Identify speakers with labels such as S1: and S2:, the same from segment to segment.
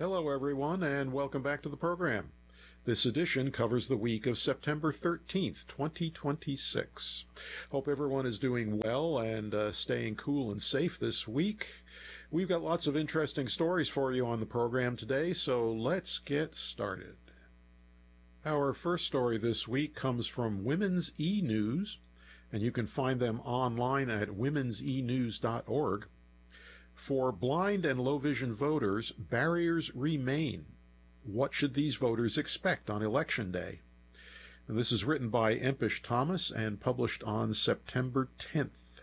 S1: Hello, everyone, and welcome back to the program. This edition covers the week of September 13th, 2026. Hope everyone is doing well and staying cool and safe this week. We've got lots of interesting stories for you on the program today, so let's get started. Our first story this week comes from Women's E-News, and you can find them online at womensenews.org. For blind and low vision voters, barriers remain. What should these voters expect on Election Day? And this is written by Empish Thomas and published on September 10th.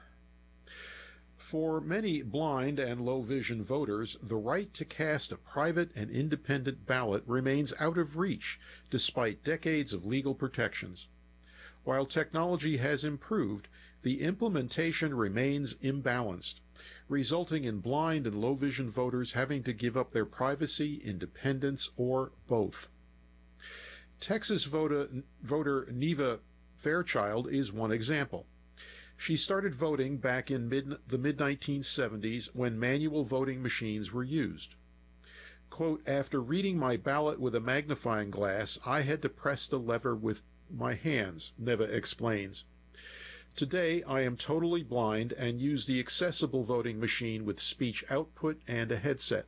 S1: For many blind and low vision voters, the right to cast a private and independent ballot remains out of reach despite decades of legal protections. While technology has improved, the implementation remains imbalanced, resulting in blind and low vision voters having to give up their privacy, independence, or both. Texas voter Neva Fairchild is one example. She started voting back in the mid-1970s when manual voting machines were used. Quote, "After reading my ballot with a magnifying glass, I had to press the lever with my hands," Neva explains. "Today, I am totally blind and use the accessible voting machine with speech output and a headset."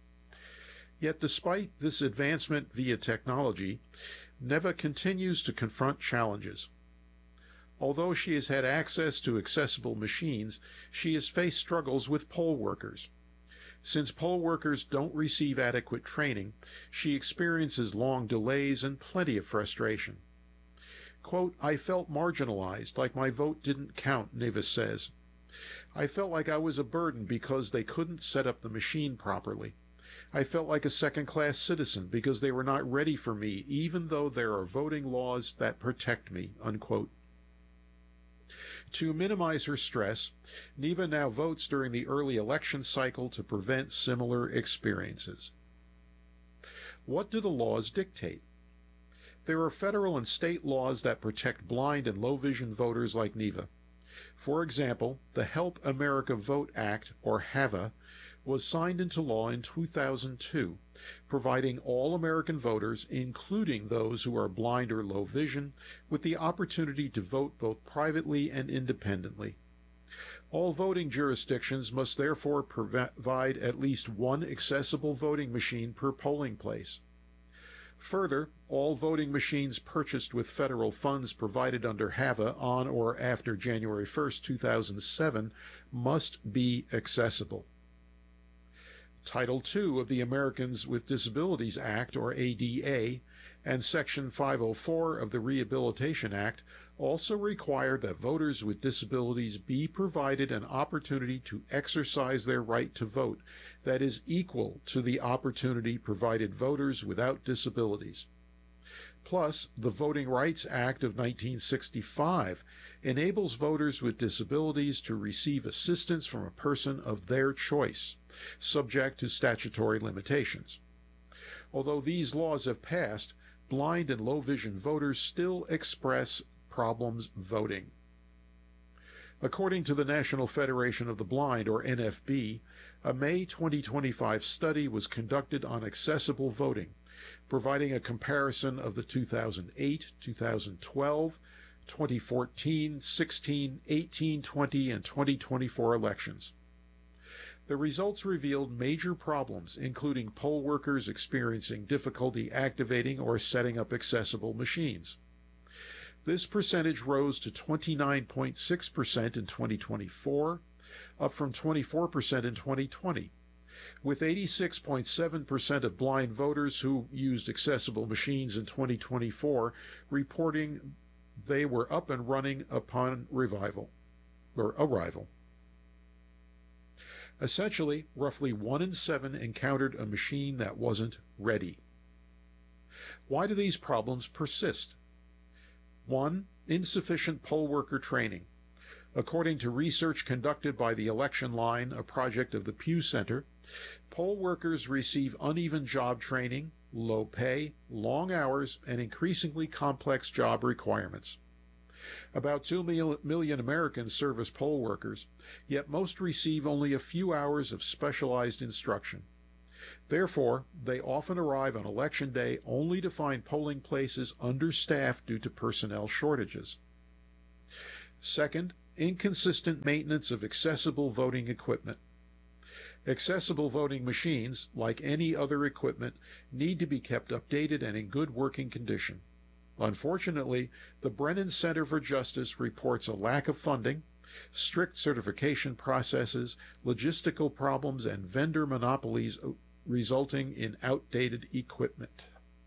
S1: Yet despite this advancement via technology, Neva continues to confront challenges. Although she has had access to accessible machines, she has faced struggles with poll workers. Since poll workers don't receive adequate training, she experiences long delays and plenty of frustration. Quote, "I felt marginalized, like my vote didn't count," Neva says. "I felt like I was a burden because they couldn't set up the machine properly. I felt like a second-class citizen because they were not ready for me, even though there are voting laws that protect me," unquote. To minimize her stress, Neva now votes during the early election cycle to prevent similar experiences. What do the laws dictate? There are federal and state laws that protect blind and low vision voters like Neva. For example, the Help America Vote Act, or HAVA, was signed into law in 2002, providing all American voters, including those who are blind or low vision, with the opportunity to vote both privately and independently. All voting jurisdictions must therefore provide at least one accessible voting machine per polling place. Further, all voting machines purchased with federal funds provided under HAVA on or after January 1, 2007 must be accessible. Title II of the Americans with Disabilities Act, or ADA, and Section 504 of the Rehabilitation Act also require that voters with disabilities be provided an opportunity to exercise their right to vote that is equal to the opportunity provided voters without disabilities. Plus, the Voting Rights Act of 1965 enables voters with disabilities to receive assistance from a person of their choice, subject to statutory limitations. Although these laws have passed, blind and low vision voters still express problems voting. According to the National Federation of the Blind, or NFB, a May 2025 study was conducted on accessible voting, providing a comparison of the 2008, 2012, 2014, 16, 18, 20, and 2024 elections. The results revealed major problems, including poll workers experiencing difficulty activating or setting up accessible machines. This percentage rose to 29.6% in 2024, up from 24% in 2020, with 86.7% of blind voters who used accessible machines in 2024 reporting they were up and running upon arrival. Essentially, roughly 1 in 7 encountered a machine that wasn't ready. Why do these problems persist? 1. Insufficient poll worker training. According to research conducted by the Election Line, a project of the Pew Center, poll workers receive uneven job training, low pay, long hours, and increasingly complex job requirements. About 2 million Americans serve as poll workers, yet most receive only a few hours of specialized instruction. Therefore, they often arrive on election day only to find polling places understaffed due to personnel shortages. Second, inconsistent maintenance of accessible voting equipment. Accessible voting machines, like any other equipment, need to be kept updated and in good working condition. Unfortunately, the Brennan Center for Justice reports a lack of funding, strict certification processes, logistical problems, and vendor monopolies resulting in outdated equipment.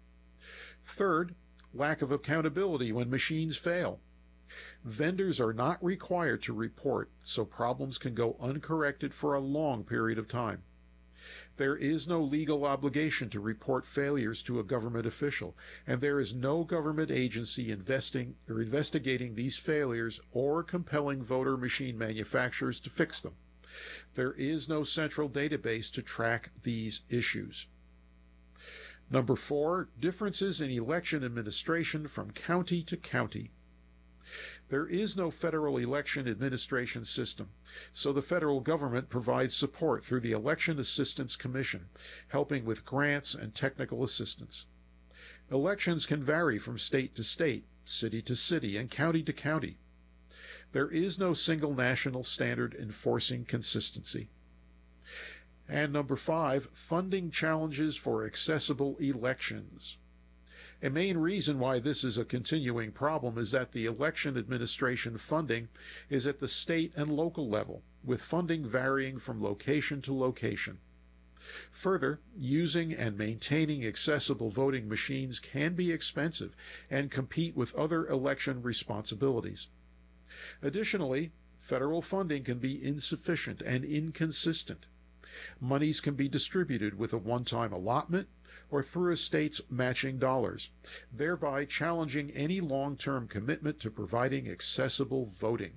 S1: Third, lack of accountability when machines fail. Vendors are not required to report, so problems can go uncorrected for a long period of time. There is no legal obligation to report failures to a government official, and there is no government agency investigating these failures or compelling voter machine manufacturers to fix them. There is no central database to track these issues. Number 4, differences in election administration from county to county. There is no federal election administration system, so the federal government provides support through the Election Assistance Commission, helping with grants and technical assistance. Elections can vary from state to state, city to city, and county to county. There is no single national standard enforcing consistency. And number 5, funding challenges for accessible elections. A main reason why this is a continuing problem is that the election administration funding is at the state and local level, with funding varying from location to location. Further, using and maintaining accessible voting machines can be expensive and compete with other election responsibilities. Additionally, federal funding can be insufficient and inconsistent. Monies can be distributed with a one-time allotment or through a state's matching dollars, thereby challenging any long-term commitment to providing accessible voting.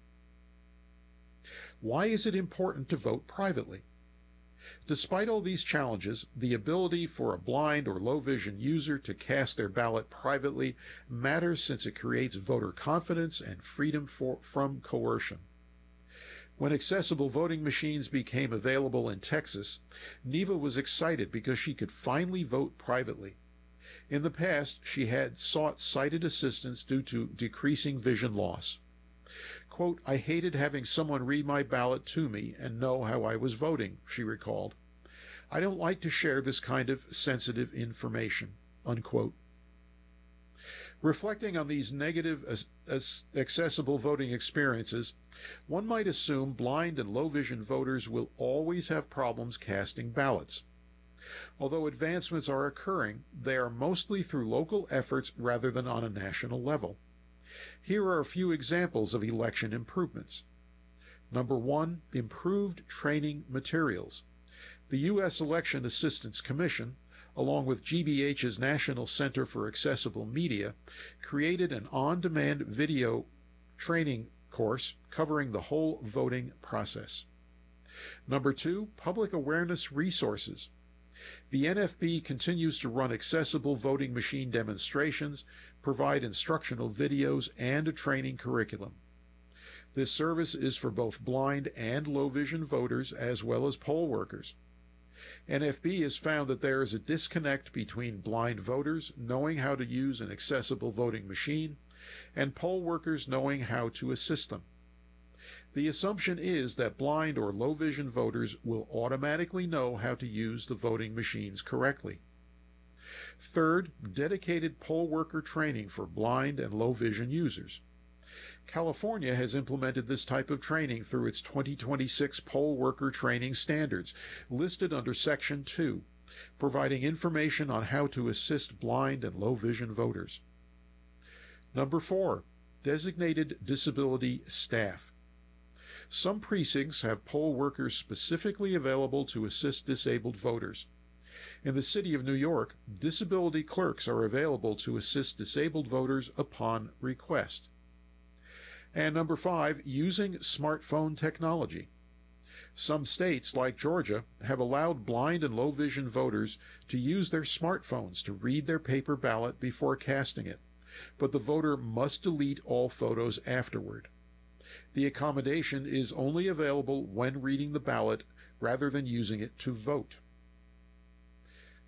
S1: Why is it important to vote privately? Despite all these challenges, the ability for a blind or low-vision user to cast their ballot privately matters since it creates voter confidence and freedom from coercion. When accessible voting machines became available in Texas, Neva was excited because she could finally vote privately. In the past, she had sought sighted assistance due to decreasing vision loss. Quote, "I hated having someone read my ballot to me and know how I was voting," she recalled. "I don't like to share this kind of sensitive information." Unquote. Reflecting on these negative accessible voting experiences, one might assume blind and low-vision voters will always have problems casting ballots. Although advancements are occurring, they are mostly through local efforts rather than on a national level. Here are a few examples of election improvements. Number 1, improved training materials. The U.S. Election Assistance Commission, along with GBH's National Center for Accessible Media, created an on-demand video training course covering the whole voting process. Number 2, public awareness resources. The NFB continues to run accessible voting machine demonstrations, provide instructional videos, and a training curriculum. This service is for both blind and low-vision voters as well as poll workers. NFB has found that there is a disconnect between blind voters knowing how to use an accessible voting machine and poll workers knowing how to assist them. The assumption is that blind or low-vision voters will automatically know how to use the voting machines correctly. Third, dedicated poll worker training for blind and low-vision users. California has implemented this type of training through its 2026 poll worker training standards, listed under Section 2, providing information on how to assist blind and low-vision voters. Number 4, designated disability staff. Some precincts have poll workers specifically available to assist disabled voters. In the city of New York, disability clerks are available to assist disabled voters upon request. And number 5, using smartphone technology. Some states, like Georgia, have allowed blind and low-vision voters to use their smartphones to read their paper ballot before casting it, but the voter must delete all photos afterward. The accommodation is only available when reading the ballot rather than using it to vote.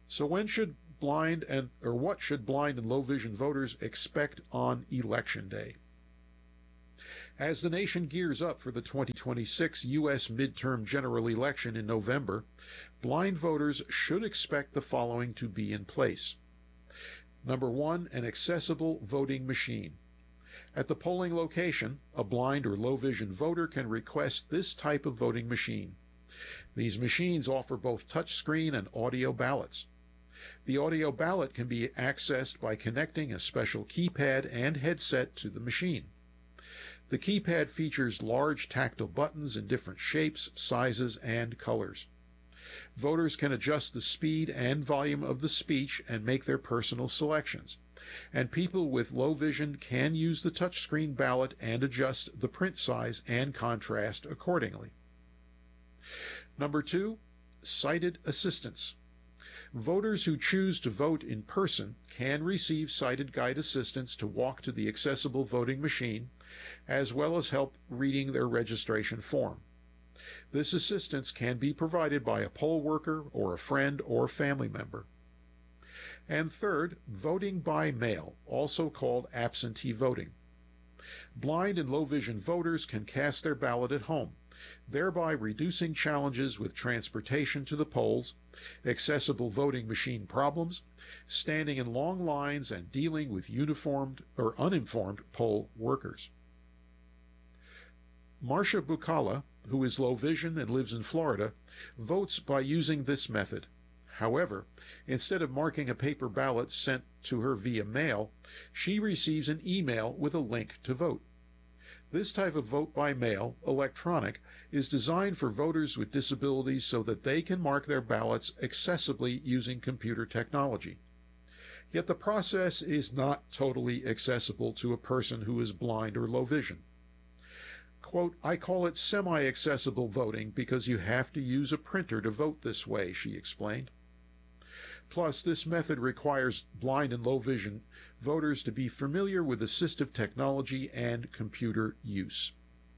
S1: So when should what should blind and low vision voters expect on election day? As the nation gears up for the 2026 U.S. midterm general election in November, blind voters should expect the following to be in place. Number one, an accessible voting machine. At the polling location, a blind or low vision voter can request this type of voting machine. These machines offer both touchscreen and audio ballots. The audio ballot can be accessed by connecting a special keypad and headset to the machine. The keypad features large tactile buttons in different shapes, sizes, and colors. Voters can adjust the speed and volume of the speech and make their personal selections. And people with low vision can use the touchscreen ballot and adjust the print size and contrast accordingly. Number two, sighted assistance. Voters who choose to vote in person can receive sighted guide assistance to walk to the accessible voting machine, as well as help reading their registration form. This assistance can be provided by a poll worker or a friend or family member. And third, voting by mail, also called absentee voting. Blind and low vision voters can cast their ballot at home, thereby reducing challenges with transportation to the polls, accessible voting machine problems, standing in long lines, and dealing with uniformed or uninformed poll workers. Marcia Bucala, who is low vision and lives in Florida, votes by using this method. However, instead of marking a paper ballot sent to her via mail, she receives an email with a link to vote. This type of vote by mail, electronic, is designed for voters with disabilities so that they can mark their ballots accessibly using computer technology. Yet the process is not totally accessible to a person who is blind or low vision. Quote, "I call it semi-accessible voting because you have to use a printer to vote this way," she explained. Plus, this method requires blind and low vision voters to be familiar with assistive technology and computer use.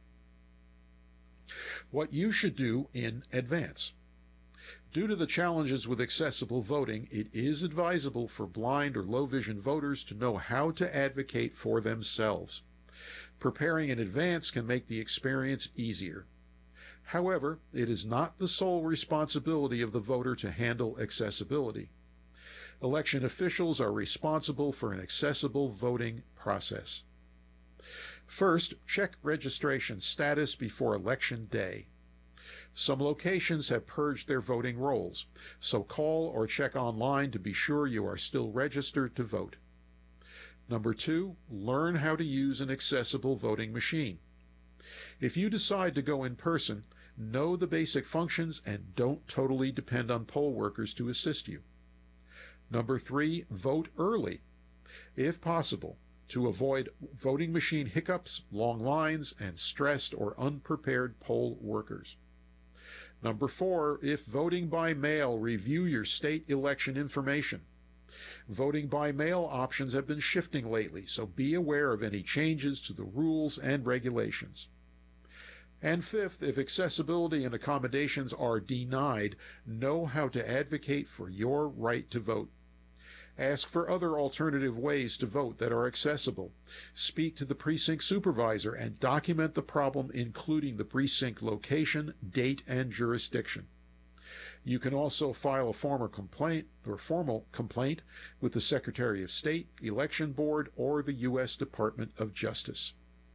S1: What you should do in advance. Due to the challenges with accessible voting, it is advisable for blind or low vision voters to know how to advocate for themselves. Preparing in advance can make the experience easier. However, it is not the sole responsibility of the voter to handle accessibility. Election officials are responsible for an accessible voting process. First, check registration status before Election Day. Some locations have purged their voting rolls, so call or check online to be sure you are still registered to vote. Number two, learn how to use an accessible voting machine. If you decide to go in person, know the basic functions and don't totally depend on poll workers to assist you. Number three, vote early, if possible, to avoid voting machine hiccups, long lines, and stressed or unprepared poll workers. Number four, if voting by mail, review your state election information. Voting by mail options have been shifting lately, so be aware of any changes to the rules and regulations. And fifth, if accessibility and accommodations are denied, know how to advocate for your right to vote. Ask for other alternative ways to vote that are accessible. Speak to the precinct supervisor and document the problem, including the precinct location, date, and jurisdiction. You can also file a formal complaint with the Secretary of State, Election Board, or the U.S. Department of Justice.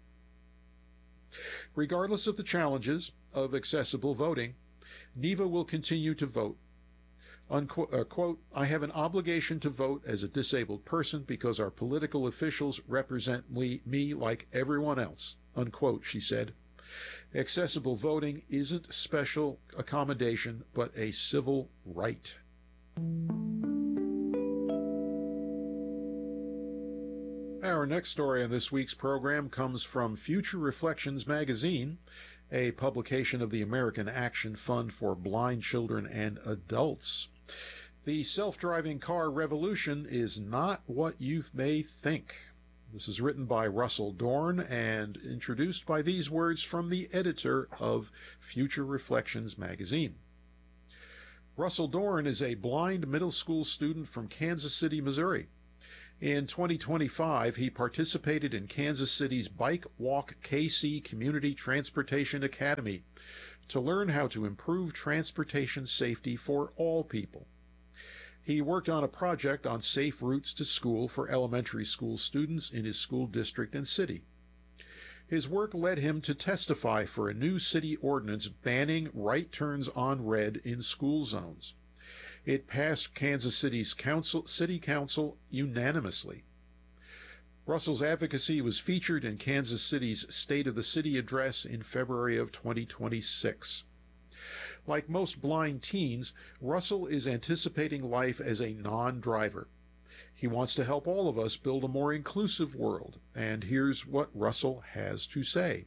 S1: Regardless of the challenges of accessible voting, NEVA will continue to vote. Quote, "I have an obligation to vote as a disabled person because our political officials represent me like everyone else," unquote, she said. Accessible voting isn't special accommodation, but a civil right. Our next story on this week's program comes from Future Reflections magazine, a publication of the American Action Fund for Blind Children and Adults. The self-driving car revolution is not what you may think. This is written by Russell Dorn and introduced by these words from the editor of Future Reflections magazine. Russell Dorn is a blind middle school student from Kansas City, Missouri. In 2025, he participated in Kansas City's Bike Walk KC Community Transportation Academy to learn how to improve transportation safety for all people. He worked on a project on safe routes to school for elementary school students in his school district and city. His work led him to testify for a new city ordinance banning right turns on red in school zones. It passed Kansas City's City Council unanimously. Russell's advocacy was featured in Kansas City's State of the City address in February of 2026. Like most blind teens, Russell is anticipating life as a non-driver. He wants to help all of us build a more inclusive world, and here's what Russell has to say.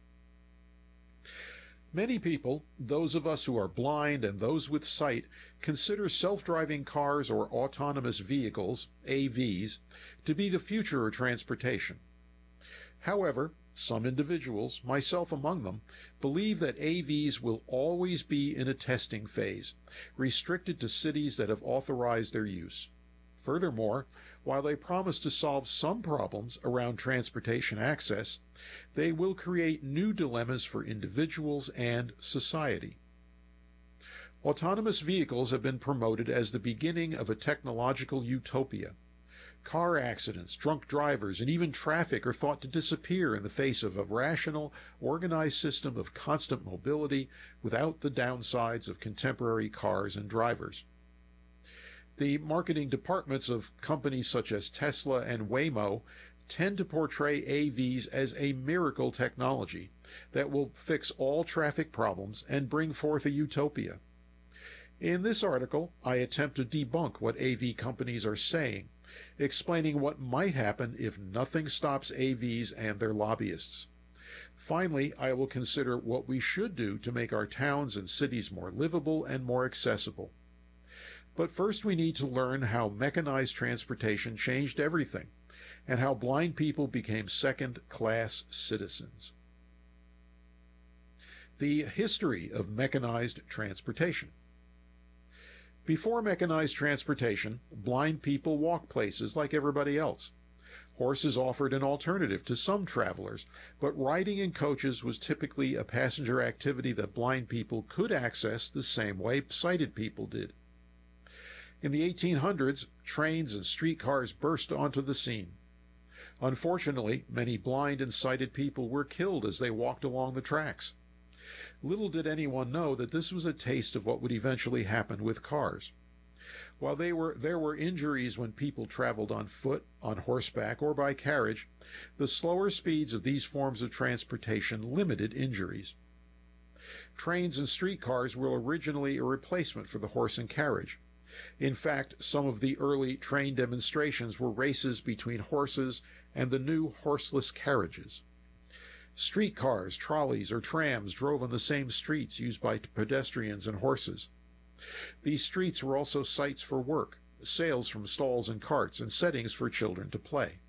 S1: Many people, those of us who are blind and those with sight, consider self-driving cars or autonomous vehicles, AVs, to be the future of transportation. However, some individuals, myself among them, believe that AVs will always be in a testing phase, restricted to cities that have authorized their use. Furthermore, while they promise to solve some problems around transportation access, they will create new dilemmas for individuals and society. Autonomous vehicles have been promoted as the beginning of a technological utopia. Car accidents, drunk drivers, and even traffic are thought to disappear in the face of a rational, organized system of constant mobility without the downsides of contemporary cars and drivers. The marketing departments of companies such as Tesla and Waymo tend to portray AVs as a miracle technology that will fix all traffic problems and bring forth a utopia. In this article, I attempt to debunk what AV companies are saying, explaining what might happen if nothing stops AVs and their lobbyists. Finally, I will consider what we should do to make our towns and cities more livable and more accessible. But first we need to learn how mechanized transportation changed everything, and how blind people became second-class citizens. The history of mechanized transportation. Before mechanized transportation, blind people walked places like everybody else. Horses offered an alternative to some travelers, but riding in coaches was typically a passenger activity that blind people could access the same way sighted people did. In the 1800s, trains and streetcars burst onto the scene. Unfortunately, many blind and sighted people were killed as they walked along the tracks. Little did anyone know that this was a taste of what would eventually happen with cars. While there were injuries when people traveled on foot, on horseback, or by carriage, the slower speeds of these forms of transportation limited injuries. Trains and streetcars were originally a replacement for the horse and carriage. In fact, some of the early train demonstrations were races between horses and the new horseless carriages. Streetcars, trolleys, or trams drove on the same streets used by pedestrians and horses. These streets were also sites for work, sales from stalls and carts, and settings for children to play.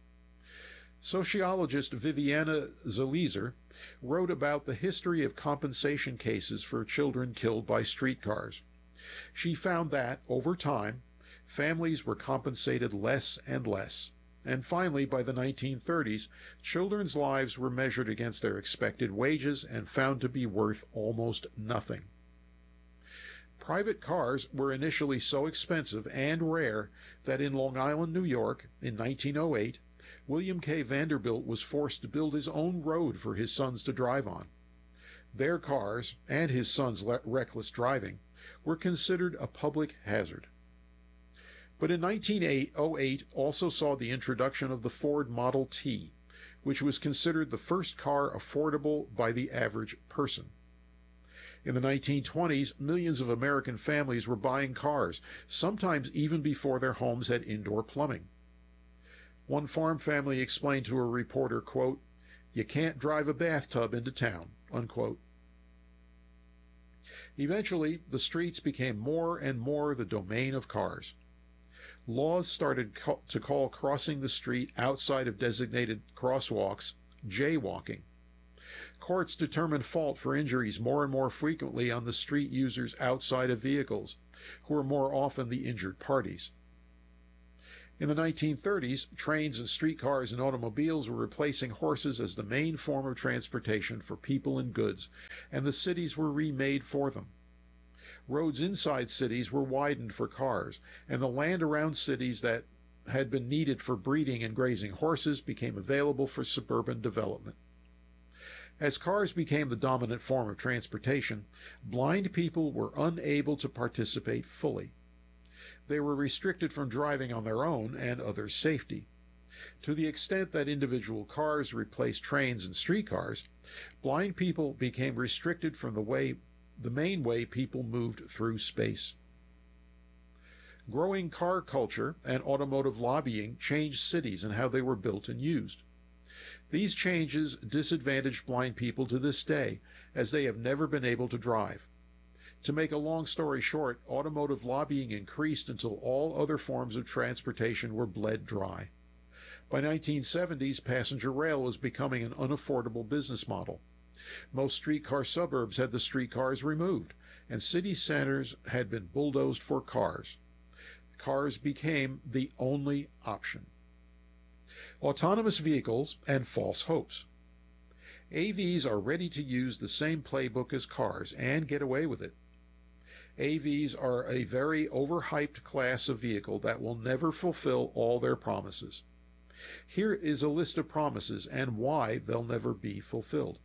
S1: Sociologist Viviana Zelizer wrote about the history of compensation cases for children killed by streetcars. She found that, over time, families were compensated less and less, and finally, by the 1930s, children's lives were measured against their expected wages and found to be worth almost nothing. Private cars were initially so expensive and rare that in Long Island, New York, in 1908, William K. Vanderbilt was forced to build his own road for his sons to drive on. Their cars, and his sons' reckless driving, were considered a public hazard. But in 1908 also saw the introduction of the Ford Model T, which was considered the first car affordable by the average person. In the 1920s, millions of American families were buying cars, sometimes even before their homes had indoor plumbing. One farm family explained to a reporter, quote, "You can't drive a bathtub into town," unquote. Eventually, the streets became more and more the domain of cars. Laws started to call crossing the street outside of designated crosswalks jaywalking. Courts determine fault for injuries more and more frequently on the street users outside of vehicles, who are more often the injured parties. In the 1930s, trains and streetcars and automobiles were replacing horses as the main form of transportation for people and goods, and the cities were remade for them. Roads inside cities were widened for cars, and the land around cities that had been needed for breeding and grazing horses became available for suburban development. As cars became the dominant form of transportation, blind people were unable to participate fully. They were restricted from driving on their own and others' safety. To the extent that individual cars replaced trains and streetcars, blind people became restricted from the main way people moved through space. Growing car culture and automotive lobbying changed cities and how they were built and used. These changes disadvantage blind people to this day, as they have never been able to drive. To make a long story short, automotive lobbying increased until all other forms of transportation were bled dry. By 1970s, passenger rail was becoming an unaffordable business model. Most streetcar suburbs had the streetcars removed, and city centers had been bulldozed for cars. Cars became the only option. Autonomous vehicles and false hopes. AVs are ready to use the same playbook as cars and get away with it. AVs are a very overhyped class of vehicle that will never fulfill all their promises. Here is a list of promises and why they'll never be fulfilled.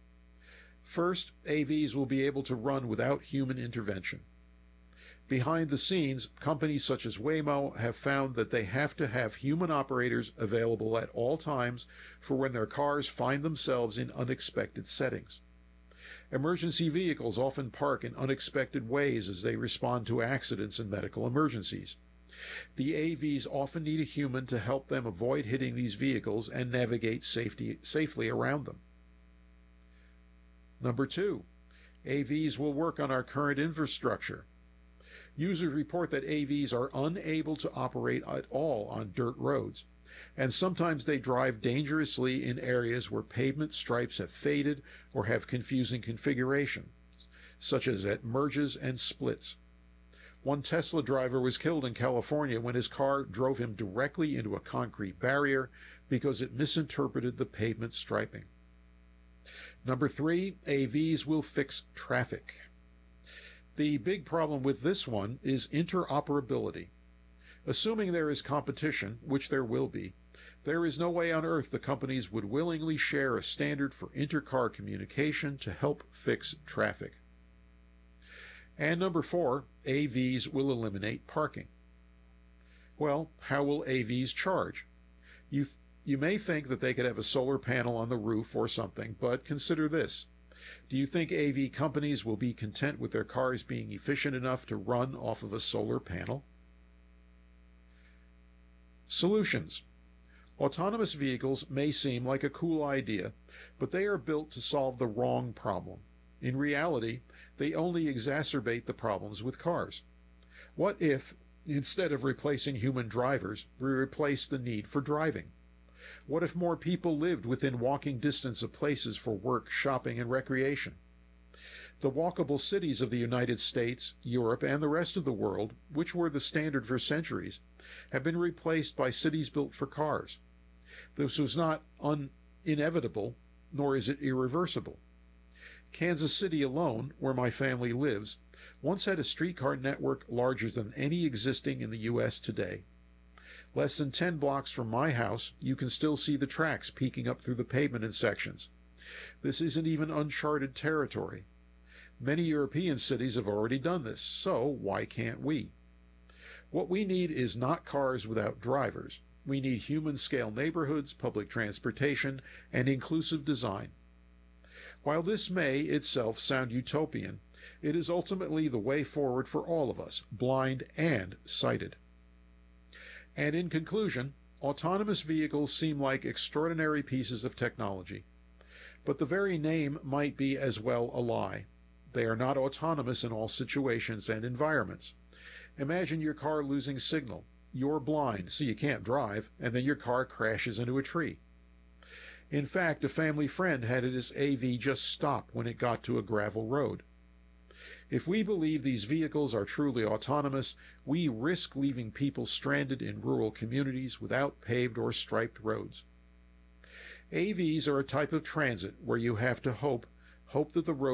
S1: First, AVs will be able to run without human intervention. Behind the scenes, companies such as Waymo have found that they have to have human operators available at all times for when their cars find themselves in unexpected settings. Emergency vehicles often park in unexpected ways as they respond to accidents and medical emergencies. The AVs often need a human to help them avoid hitting these vehicles and navigate safely around them. Number 2, AVs will work on our current infrastructure. Users report that AVs are unable to operate at all on dirt roads, and sometimes they drive dangerously in areas where pavement stripes have faded or have confusing configurations, such as at merges and splits. One Tesla driver was killed in California when his car drove him directly into a concrete barrier because it misinterpreted the pavement striping. Number 3, AVs will fix traffic. The big problem with this one is interoperability. Assuming there is competition, which there will be, there is no way on earth the companies would willingly share a standard for intercar communication to help fix traffic. And number 4, AVs will eliminate parking. Well, how will AVs charge? You may think that they could have a solar panel on the roof or something, but consider this. Do you think AV companies will be content with their cars being efficient enough to run off of a solar panel? Solutions. Autonomous vehicles may seem like a cool idea, but they are built to solve the wrong problem. In reality, they only exacerbate the problems with cars. What if, instead of replacing human drivers, we replace the need for driving? What if more people lived within walking distance of places for work, shopping, and recreation? The walkable cities of the United States, Europe, and the rest of the world, which were the standard for centuries, have been replaced by cities built for cars. This was not inevitable, nor is it irreversible. Kansas City alone, where my family lives, once had a streetcar network larger than any existing in the U.S. today. Less than 10 blocks from my house, you can still see the tracks peeking up through the pavement in sections. This isn't even uncharted territory. Many European cities have already done this, so why can't we? What we need is not cars without drivers. We need human-scale neighborhoods, public transportation, and inclusive design. While this may itself sound utopian, it is ultimately the way forward for all of us, blind and sighted. And in conclusion, autonomous vehicles seem like extraordinary pieces of technology. But the very name might be as well a lie. They are not autonomous in all situations and environments. Imagine your car losing signal. You're blind, so you can't drive, and then your car crashes into a tree. In fact, a family friend had his AV just stop when it got to a gravel road. If we believe these vehicles are truly autonomous, we risk leaving people stranded in rural communities without paved or striped roads. AVs are a type of transit where you have to hope that the road